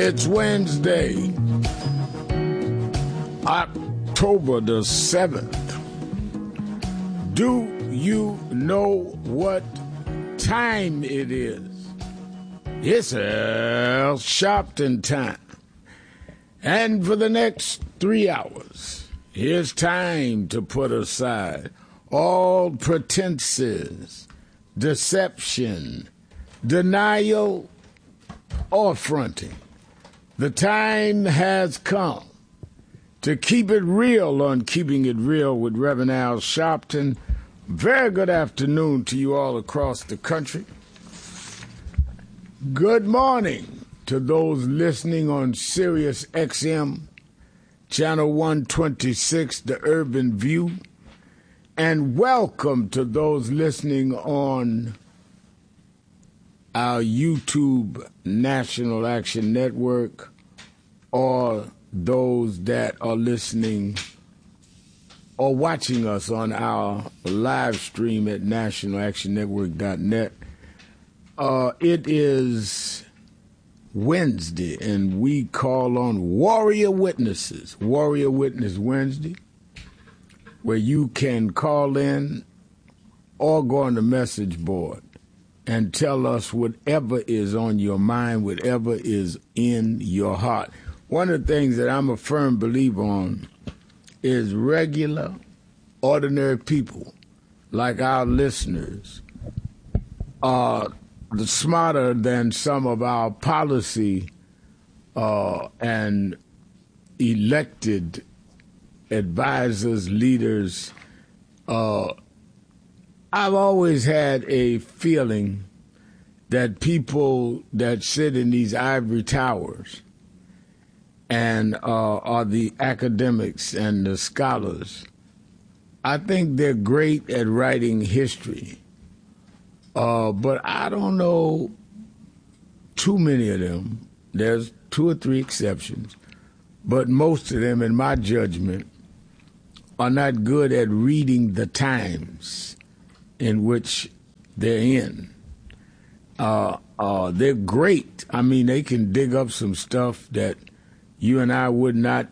It's Wednesday, October the 7th. Do you know what time it is? It's Al Sharpton time. And for the next 3 hours, here's time to put aside all pretenses, deception, denial, or fronting. The time has come to keep it real on Keeping It Real with Reverend Al Sharpton. Very good afternoon to you all across the country. Good morning to those listening on Sirius XM, Channel 126, The Urban View. And welcome to those listening on our YouTube National Action Network, or those that are listening or watching us on our live stream at nationalactionnetwork.net. It is Wednesday, and we call on Warrior Witnesses, Warrior Witness Wednesday, where you can call in or go on the message board and tell us whatever is on your mind, whatever is in your heart. One of the things that I'm a firm believer on is regular, ordinary people, like our listeners, are smarter than some of our policy and elected advisors, leaders. I've always had a feeling that people that sit in these ivory towers and are the academics and the scholars, I think they're great at writing history. But I don't know too many of them. There's 2 or 3 exceptions. But most of them, in my judgment, are not good at reading the times in which they're in. They're great. I mean, they can dig up some stuff that you and I would not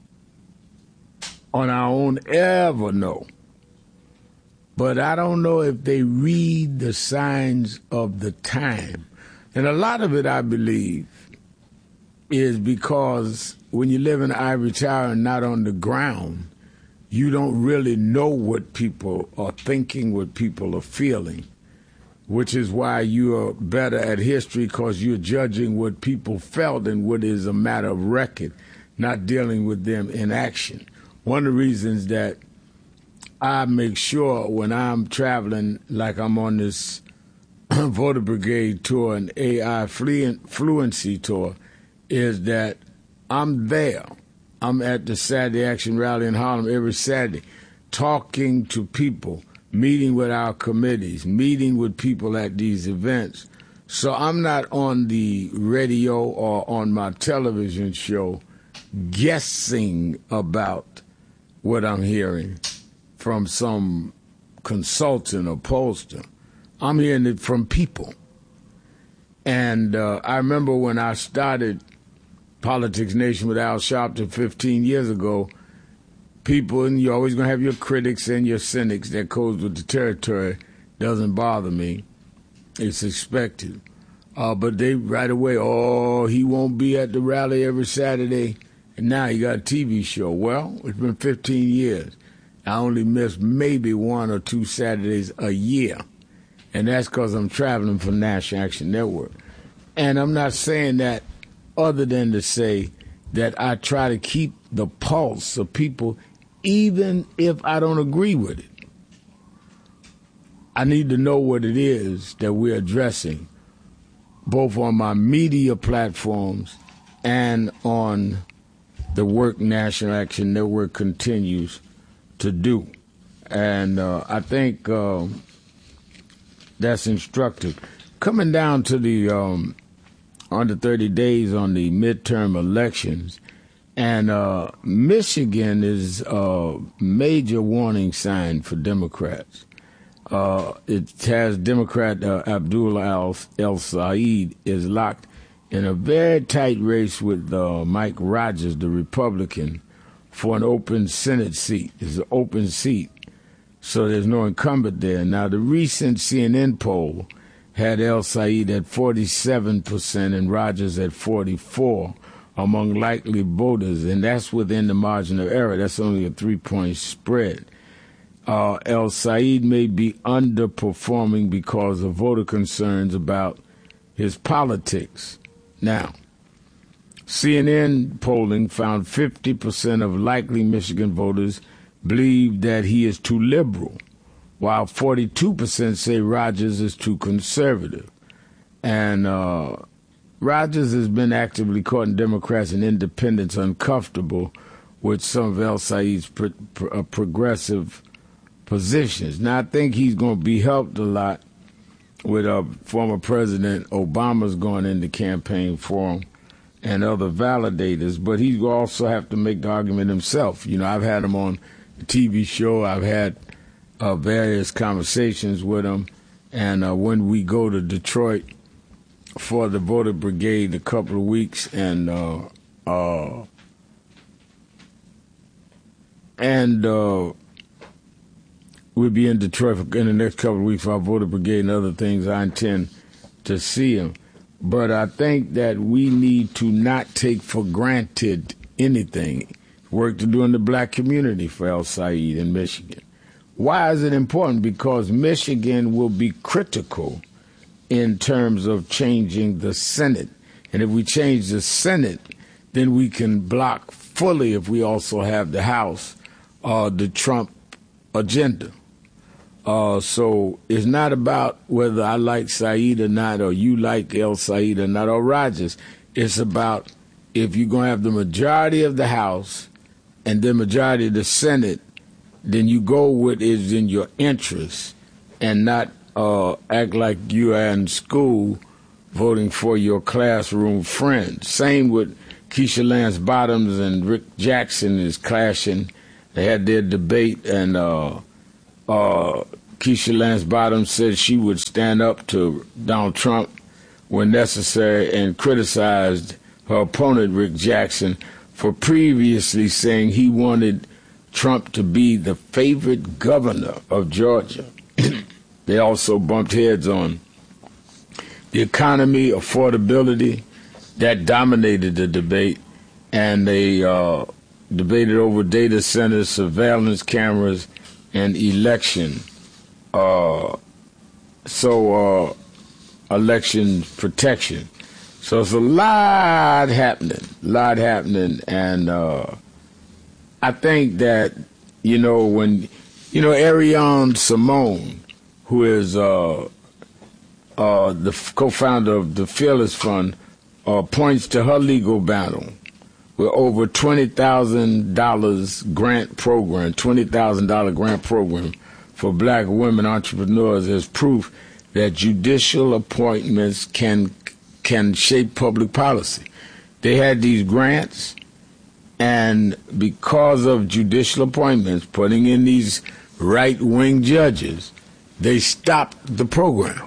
on our own ever know. But I don't know if they read the signs of the time. And a lot of it, I believe, is because when you live in an ivory tower and not on the ground, you don't really know what people are thinking, what people are feeling, which is why you are better at history, because you're judging what people felt and what is a matter of record, not dealing with them in action. One of the reasons that I make sure when I'm traveling, like I'm on this voter brigade tour and AI fluency tour, is that I'm there. I'm at the Saturday Action Rally in Harlem every Saturday, talking to people, meeting with our committees, meeting with people at these events. So I'm not on the radio or on my television show guessing about what I'm hearing from some consultant or pollster. I'm hearing it from people. And I remember when I started Politics Nation with Al Sharpton 15 years ago, people, and you're always going to have your critics and your cynics. That goes with the territory. Doesn't bother me. It's expected. But they right away, he won't be at the rally every Saturday, and now he got a TV show. Well, it's been 15 years. I only miss maybe 1 or 2 Saturdays a year, and that's because I'm traveling for National Action Network. And I'm not saying that other than to say that I try to keep the pulse of people, even if I don't agree with it. I need to know what it is that we're addressing, both on my media platforms and on the work National Action Network continues to do. And I think that's instructive. Coming down to the under 30 days on the midterm elections, and Michigan is a major warning sign for Democrats. It has Democrat Abdullah El Said is locked in a very tight race with Mike Rogers, the Republican, for an open Senate seat. It's an open seat, so there's no incumbent there. Now, the recent CNN poll had El Said at 47% and Rogers at 44% among likely voters, and that's within the margin of error. That's only a 3-point spread. El Said may be underperforming because of voter concerns about his politics. Now, CNN polling found 50% of likely Michigan voters believe that he is too liberal, while 42% say Rogers is too conservative. And Rogers has been actively courting Democrats and independents uncomfortable with some of El Said's progressive positions. Now, I think he's going to be helped a lot with former President Obama's going into campaign for him and other validators, but he will also have to make the argument himself. You know, I've had him on the TV show. I've had various conversations with him, and when we go to Detroit for the voter brigade in a couple of weeks, and we'll be in Detroit in the next couple of weeks for our voter brigade and other things. I intend to see him. But I think that we need to not take for granted anything. Work to do in the black community for El Said in Michigan. Why is it important? Because Michigan will be critical in terms of changing the Senate. And if we change the Senate, then we can block fully, if we also have the House, the Trump agenda. So it's not about whether I like Said or not, or you like El Said or not, or Rogers. It's about if you're going to have the majority of the House and the majority of the Senate, then you go with is in your interest and not act like you are in school voting for your classroom friends. Same with Keisha Lance Bottoms and Rick Jackson is clashing. They had their debate, and Keisha Lance Bottoms said she would stand up to Donald Trump when necessary and criticized her opponent, Rick Jackson, for previously saying he wanted Trump to be the favorite governor of Georgia. They also bumped heads on the economy, affordability, that dominated the debate, and they debated over data centers, surveillance cameras, and election. Election protection. So it's a lot happening, and I think that, when, Ariane Simone, who is the co-founder of the Fearless Fund, points to her legal battle with over $20,000 grant program, $20,000 grant program for black women entrepreneurs as proof that judicial appointments can shape public policy. They had these grants, and because of judicial appointments, putting in these right-wing judges, they stopped the program.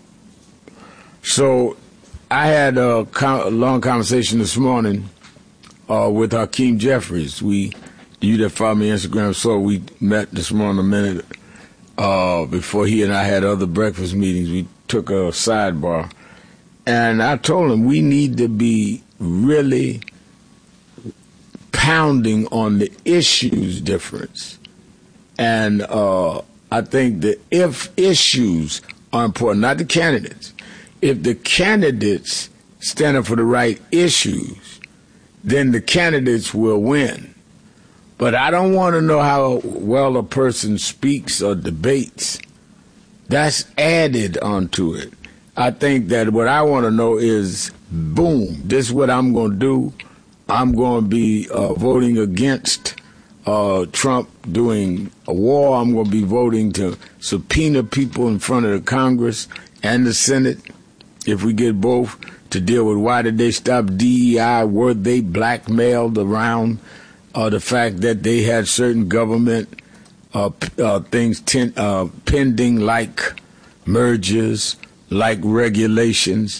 So I had a long conversation this morning with Hakeem Jeffries. You that follow me on Instagram saw we met this morning a minute before he and I had other breakfast meetings. We took a sidebar. And I told him we need to be really pounding on the issues difference. And I think that if issues are important, not the candidates, if the candidates stand up for the right issues, then the candidates will win. But I don't want to know how well a person speaks or debates. That's added onto it. I think that what I want to know is, boom, this is what I'm going to do. I'm going to be voting against Trump doing a war. I'm going to be voting to subpoena people in front of the Congress and the Senate, if we get both, to deal with why did they stop DEI? Were they blackmailed around the fact that they had certain government things pending, like mergers, like regulations,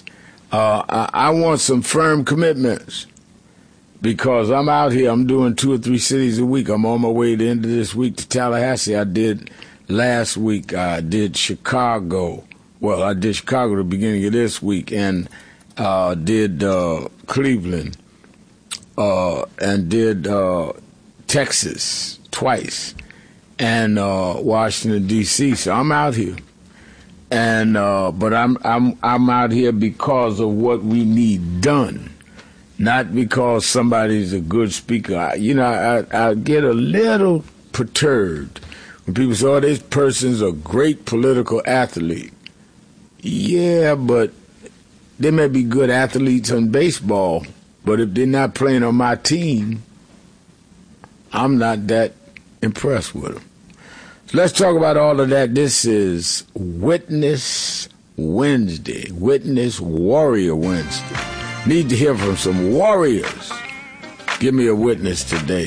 I want some firm commitments because I'm out here. I'm doing 2 or 3 cities a week. I'm on my way the end of this week to Tallahassee. I did last week. I did Chicago. Well, I did Chicago the beginning of this week and did Cleveland and did Texas twice and Washington, D.C. So I'm out here. And but I'm out here because of what we need done, not because somebody's a good speaker. I get a little perturbed when people say, "Oh, this person's a great political athlete." Yeah, but they may be good athletes in baseball, but if they're not playing on my team, I'm not that impressed with them. So let's talk about all of that. This is Witness Wednesday, Witness Warrior Wednesday. Need to hear from some warriors. Give me a witness today.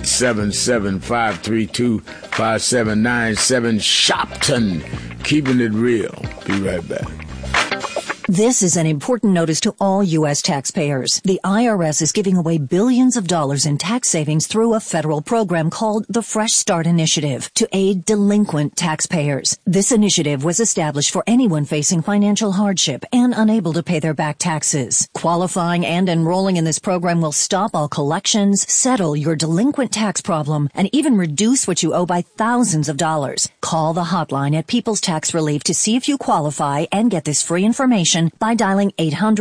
1-877-532-5797. Shopton, keeping it real. Be right back. This is an important notice to all U.S. taxpayers. The IRS is giving away billions of dollars in tax savings through a federal program called the Fresh Start Initiative to aid delinquent taxpayers. This initiative was established for anyone facing financial hardship and unable to pay their back taxes. Qualifying and enrolling in this program will stop all collections, settle your delinquent tax problem, and even reduce what you owe by thousands of dollars. Call the hotline at People's Tax Relief to see if you qualify and get this free information by dialing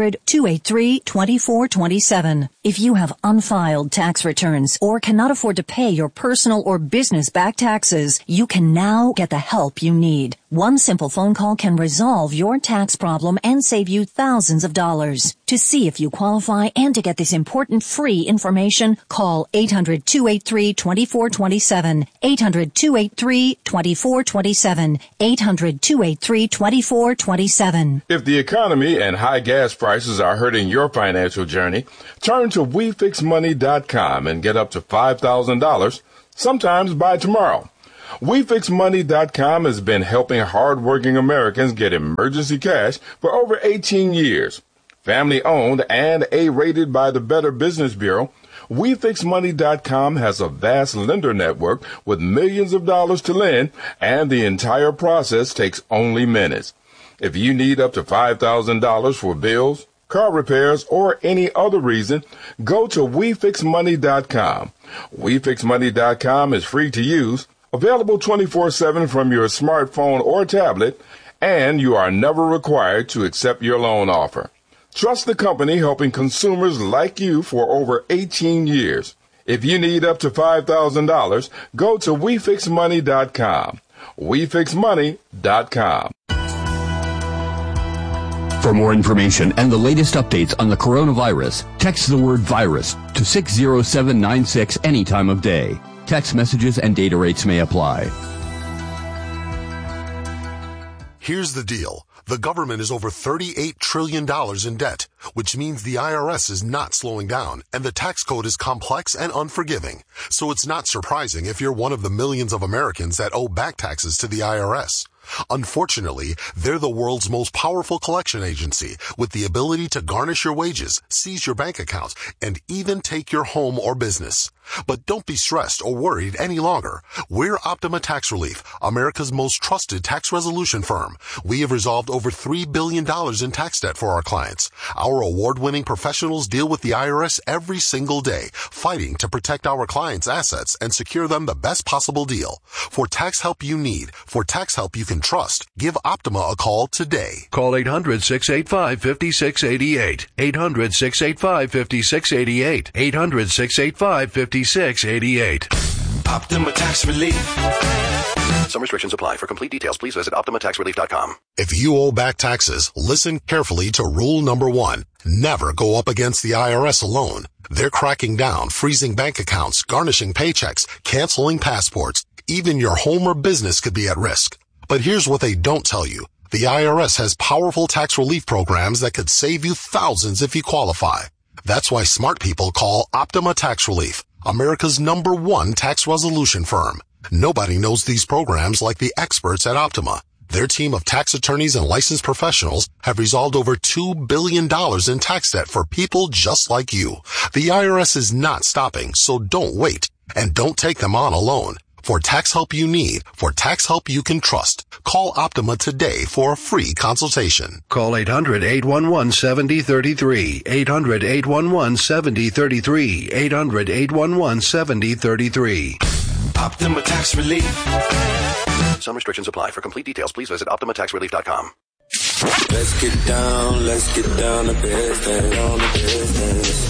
800-283-2427. If you have unfiled tax returns or cannot afford to pay your personal or business back taxes, you can now get the help you need. One simple phone call can resolve your tax problem and save you thousands of dollars. To see if you qualify and to get this important free information, call 800-283-2427, 800-283-2427, 800-283-2427. If the economy and high gas prices are hurting your financial journey, turn to WeFixMoney.com and get up to $5,000, sometimes by tomorrow. WeFixMoney.com has been helping hardworking Americans get emergency cash for over 18 years. Family owned and A-rated by the Better Business Bureau, WeFixMoney.com has a vast lender network with millions of dollars to lend, and the entire process takes only minutes. If you need up to $5,000 for bills, car repairs, or any other reason, go to WeFixMoney.com. WeFixMoney.com is free to use, available 24/7 from your smartphone or tablet, and you are never required to accept your loan offer. Trust the company helping consumers like you for over 18 years. If you need up to $5,000, go to WeFixMoney.com. WeFixMoney.com. For more information and the latest updates on the coronavirus, text the word virus to 60796 any time of day. Text messages and data rates may apply. Here's the deal. The government is over $38 trillion in debt, which means the IRS is not slowing down, and the tax code is complex and unforgiving. So it's not surprising if you're one of the millions of Americans that owe back taxes to the IRS. Unfortunately, they're the world's most powerful collection agency with the ability to garnish your wages, seize your bank accounts, and even take your home or business. But don't be stressed or worried any longer. We're Optima Tax Relief, America's most trusted tax resolution firm. We have resolved over $3 billion in tax debt for our clients. Our award-winning professionals deal with the IRS every single day, fighting to protect our clients' assets and secure them the best possible deal. For tax help you need, for tax help you can trust, give Optima a call today. Call 800-685-5688. 800-685-5688. 800-685-5688. Optima Tax Relief. Some restrictions apply. For complete details, please visit OptimaTaxRelief.com. If you owe back taxes, listen carefully to rule number 1. Never go up against the IRS alone. They're cracking down, freezing bank accounts, garnishing paychecks, canceling passports. Even your home or business could be at risk. But here's what they don't tell you. The IRS has powerful tax relief programs that could save you thousands if you qualify. That's why smart people call Optima Tax Relief, America's #1 tax resolution firm. Nobody knows these programs like the experts at Optima. Their team of tax attorneys and licensed professionals have resolved over $2 billion in tax debt for people just like you. The IRS is not stopping, so don't wait. And don't take them on alone. For tax help you need, for tax help you can trust, call Optima today for a free consultation. Call 800-811-7033. 800-811-7033. 800-811-7033. Optima Tax Relief. Some restrictions apply. For complete details, please visit OptimaTaxRelief.com. Let's get down to business.